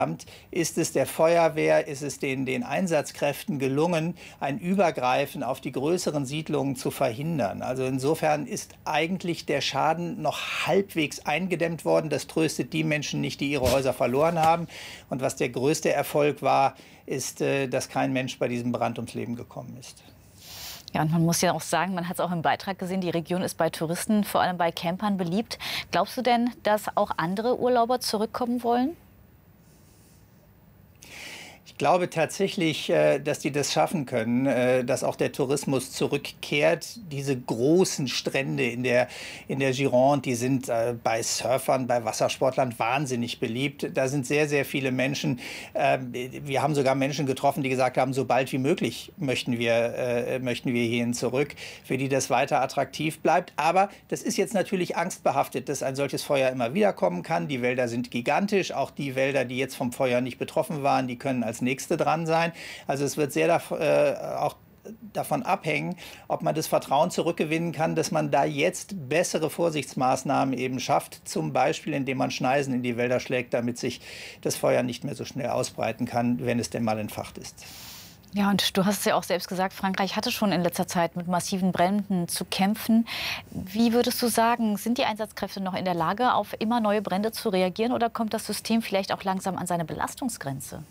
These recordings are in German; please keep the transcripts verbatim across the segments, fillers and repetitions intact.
ist es der Feuerwehr, ist es den, den Einsatzkräften gelungen, ein Übergreifen auf die größeren Siedlungen zu verhindern. Also insofern ist eigentlich der Schaden noch halbwegs eingedämmt worden. Das tröstet die Menschen nicht, die ihre Häuser verloren haben. Und was der größte Erfolg war, ist, dass kein Mensch bei diesem Brand ums Leben gekommen ist. Ja, und man muss ja auch sagen, man hat es auch im Beitrag gesehen, die Region ist bei Touristen, vor allem bei Campern beliebt. Glaubst du denn, dass auch andere Urlauber zurückkommen wollen? Ich glaube tatsächlich, dass die das schaffen können, dass auch der Tourismus zurückkehrt. Diese großen Strände in der, in der Gironde, die sind bei Surfern, bei Wassersportlern wahnsinnig beliebt. Da sind sehr, sehr viele Menschen. Wir haben sogar Menschen getroffen, die gesagt haben, so bald wie möglich möchten wir, möchten wir hierhin zurück, für die das weiter attraktiv bleibt. Aber das ist jetzt natürlich angstbehaftet, dass ein solches Feuer immer wieder kommen kann. Die Wälder sind gigantisch. Auch die Wälder, die jetzt vom Feuer nicht betroffen waren, die können als nächste dran sein. Also es wird sehr äh, auch davon abhängen, ob man das Vertrauen zurückgewinnen kann, dass man da jetzt bessere Vorsichtsmaßnahmen eben schafft, zum Beispiel indem man Schneisen in die Wälder schlägt, damit sich das Feuer nicht mehr so schnell ausbreiten kann, wenn es denn mal entfacht ist. Ja, und du hast es ja auch selbst gesagt, Frankreich hatte schon in letzter Zeit mit massiven Bränden zu kämpfen. Wie würdest du sagen, sind die Einsatzkräfte noch in der Lage, auf immer neue Brände zu reagieren, oder kommt das System vielleicht auch langsam an seine Belastungsgrenze?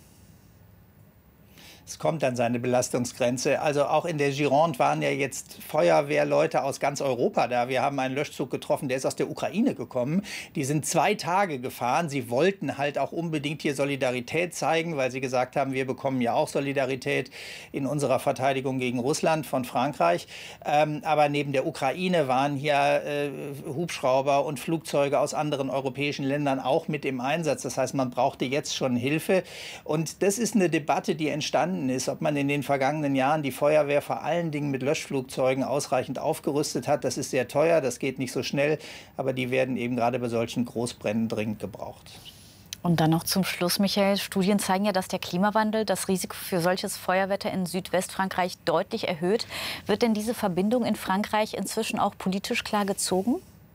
Es kommt an seine Belastungsgrenze. Also auch in der Gironde waren ja jetzt Feuerwehrleute aus ganz Europa da. Wir haben einen Löschzug getroffen, der ist aus der Ukraine gekommen. Die sind zwei Tage gefahren. Sie wollten halt auch unbedingt hier Solidarität zeigen, weil sie gesagt haben, wir bekommen ja auch Solidarität in unserer Verteidigung gegen Russland von Frankreich. Ähm, aber neben der Ukraine waren hier äh, Hubschrauber und Flugzeuge aus anderen europäischen Ländern auch mit im Einsatz. Das heißt, man brauchte jetzt schon Hilfe. Und das ist eine Debatte, die entstanden ist, ob man in den vergangenen Jahren die Feuerwehr vor allen Dingen mit Löschflugzeugen ausreichend aufgerüstet hat. Das ist sehr teuer, das geht nicht so schnell, aber die werden eben gerade bei solchen Großbränden dringend gebraucht. Und dann noch zum Schluss, Michael. Studien zeigen ja, dass der Klimawandel das Risiko für solches Feuerwetter in Südwestfrankreich deutlich erhöht. Wird denn diese Verbindung in Frankreich inzwischen auch politisch klar gezogen?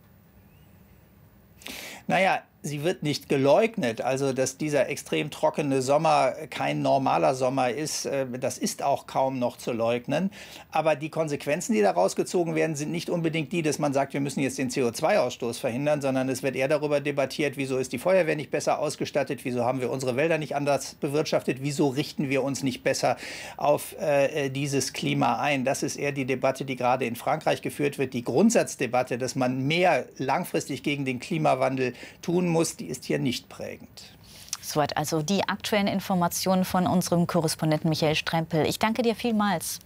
Naja, sie wird nicht geleugnet. Also, dass dieser extrem trockene Sommer kein normaler Sommer ist, das ist auch kaum noch zu leugnen. Aber die Konsequenzen, die daraus gezogen werden, sind nicht unbedingt die, dass man sagt, wir müssen jetzt den C O zwei Ausstoß verhindern, sondern es wird eher darüber debattiert, wieso ist die Feuerwehr nicht besser ausgestattet, wieso haben wir unsere Wälder nicht anders bewirtschaftet, wieso richten wir uns nicht besser auf äh, dieses Klima ein. Das ist eher die Debatte, die gerade in Frankreich geführt wird. Die Grundsatzdebatte, dass man mehr langfristig gegen den Klimawandel tun muss, die ist hier nicht prägend. Soweit also die aktuellen Informationen von unserem Korrespondenten Michael Strempel. Ich danke dir vielmals.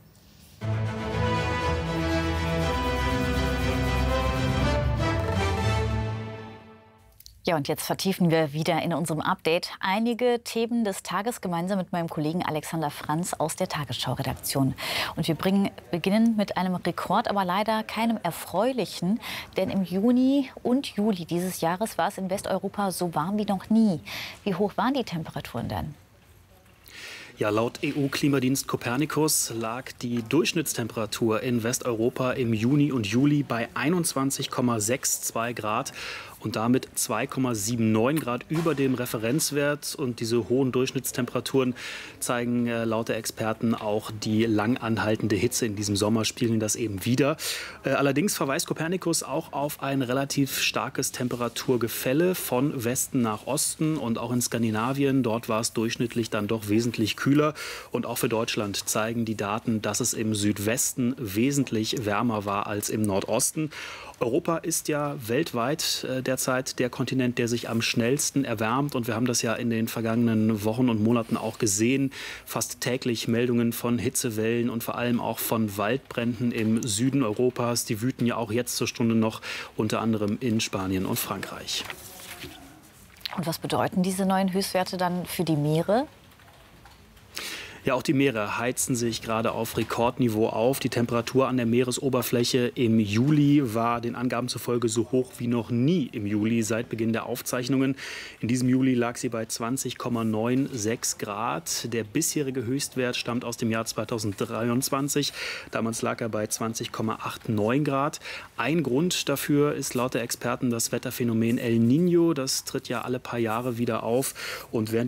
Ja, und jetzt vertiefen wir wieder in unserem Update einige Themen des Tages gemeinsam mit meinem Kollegen Alexander Franz aus der Tagesschau-Redaktion. Und wir bringen, beginnen mit einem Rekord, aber leider keinem erfreulichen. Denn im Juni und Juli dieses Jahres war es in Westeuropa so warm wie noch nie. Wie hoch waren die Temperaturen denn? Ja, laut E U-Klimadienst Copernicus lag die Durchschnittstemperatur in Westeuropa im Juni und Juli bei einundzwanzig Komma zweiundsechzig Grad und damit zwei Komma neunundsiebzig Grad über dem Referenzwert. Und diese hohen Durchschnittstemperaturen zeigen äh, laut der Experten auch die lang anhaltende Hitze in diesem Sommer, spiegeln das eben wieder. Äh, allerdings verweist Copernicus auch auf ein relativ starkes Temperaturgefälle von Westen nach Osten und auch in Skandinavien. Dort war es durchschnittlich dann doch wesentlich kühler. Und auch für Deutschland zeigen die Daten, dass es im Südwesten wesentlich wärmer war als im Nordosten. Europa ist ja weltweit äh, derzeit der Kontinent, der sich am schnellsten erwärmt. Und wir haben das ja in den vergangenen Wochen und Monaten auch gesehen. Fast täglich Meldungen von Hitzewellen und vor allem auch von Waldbränden im Süden Europas. Die wüten ja auch jetzt zur Stunde noch, unter anderem in Spanien und Frankreich. Und was bedeuten diese neuen Höchstwerte dann für die Meere? Ja, auch die Meere heizen sich gerade auf Rekordniveau auf. Die Temperatur an der Meeresoberfläche im Juli war den Angaben zufolge so hoch wie noch nie im Juli seit Beginn der Aufzeichnungen. In diesem Juli lag sie bei zwanzig Komma sechsundneunzig Grad. Der bisherige Höchstwert stammt aus dem Jahr zweitausenddreiundzwanzig. Damals lag er bei zwanzig Komma neunundachtzig Grad. Ein Grund dafür ist laut der Experten das Wetterphänomen El Niño. Das tritt ja alle paar Jahre wieder auf. Und während